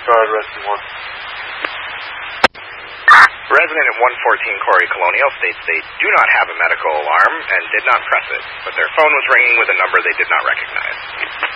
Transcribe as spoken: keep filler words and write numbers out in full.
Guard, rescue one. Resident at one fourteen Corey Colonial states they do not have a medical alarm and did not press it, but their phone was ringing with a number they did not recognize.